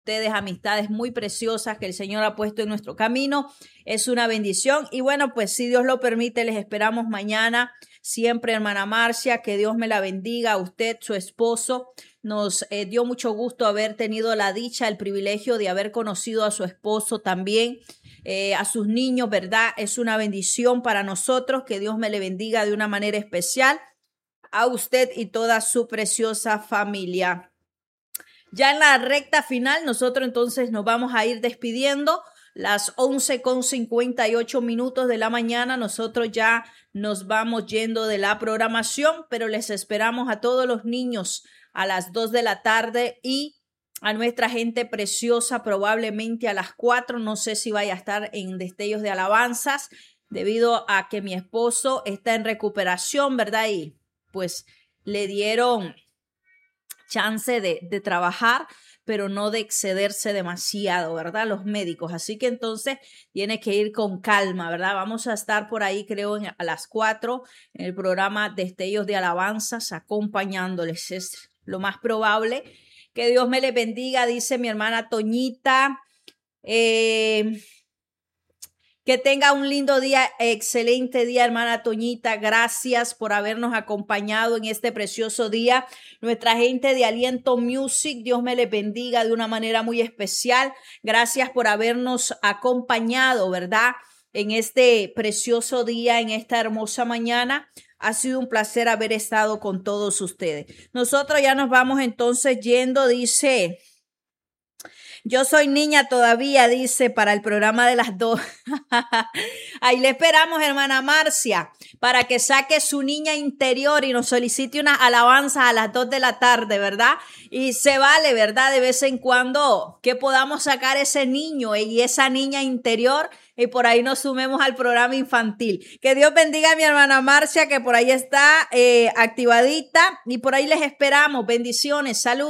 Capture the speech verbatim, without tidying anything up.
ustedes, amistades muy preciosas que el Señor ha puesto en nuestro camino. Es una bendición. Y bueno, pues si Dios lo permite, les esperamos mañana. Siempre, hermana Marcia, que Dios me la bendiga a usted, su esposo. Nos eh, dio mucho gusto haber tenido la dicha, el privilegio de haber conocido a su esposo también, eh, a sus niños, ¿verdad? Es una bendición para nosotros. Que Dios me le bendiga de una manera especial a usted y toda su preciosa familia. Ya en la recta final, nosotros entonces nos vamos a ir despidiendo. Las once con cincuenta y ocho minutos de la mañana, nosotros ya nos vamos yendo de la programación, pero les esperamos a todos los niños a las dos de la tarde y a nuestra gente preciosa probablemente a las cuatro. No sé si vaya a estar en Destellos de Alabanzas debido a que mi esposo está en recuperación, ¿verdad? Y pues le dieron chance de, de trabajar, pero no de excederse demasiado, ¿verdad? Los médicos. Así que entonces tiene que ir con calma, ¿verdad? Vamos a estar por ahí, creo, en, a las cuatro en el programa Destellos de Alabanzas, acompañándoles. Es lo más probable. Que Dios me les bendiga, dice mi hermana Toñita. Eh... Que tenga un lindo día, excelente día, hermana Toñita. Gracias por habernos acompañado en este precioso día. Nuestra gente de Aliento Music, Dios me les bendiga de una manera muy especial. Gracias por habernos acompañado, ¿verdad? En este precioso día, en esta hermosa mañana. Ha sido un placer haber estado con todos ustedes. Nosotros ya nos vamos entonces yendo, dice... Yo soy niña todavía, dice, para el programa de las dos. Ahí le esperamos, hermana Marcia, para que saque su niña interior y nos solicite una alabanza a las dos de la tarde, ¿verdad? Y se vale, ¿verdad? De vez en cuando que podamos sacar ese niño y esa niña interior y por ahí nos sumemos al programa infantil. Que Dios bendiga a mi hermana Marcia, que por ahí está eh, activadita y por ahí les esperamos. Bendiciones, salud.